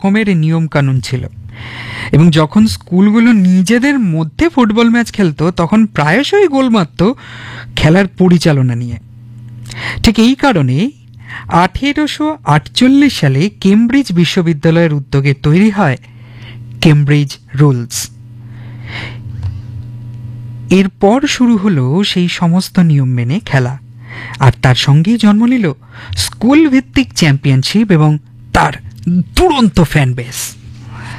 রকমের নিয়মকানুন ছিল, এবং যখন স্কুলগুলো নিজেদের মধ্যে ফুটবল ম্যাচ খেলতো তখন প্রায়শই গোল মারত খেলার পরিচালনা নিয়ে। ঠিক এই কারণে 1848 সালে কেমব্রিজ বিশ্ববিদ্যালয়ের উদ্যোগে তৈরি হয় কেমব্রিজ রুলস। এরপর শুরু হলো সেই সমস্ত নিয়ম মেনে খেলা, আর তার সঙ্গেই জন্ম নিল স্কুল ভিত্তিক চ্যাম্পিয়নশিপ এবং তার দুরন্ত ফ্যান বেস।